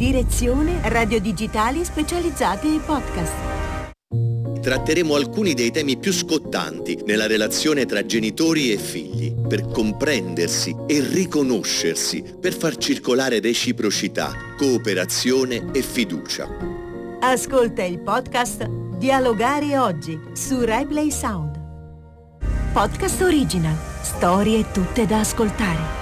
Direzione Radio Digitali Specializzate e Podcast. Tratteremo alcuni dei temi più scottanti nella relazione tra genitori e figli, per comprendersi e riconoscersi, per far circolare reciprocità, cooperazione e fiducia. Ascolta il podcast Dialogare oggi su RaiPlay Sound. Podcast original, storie tutte da ascoltare.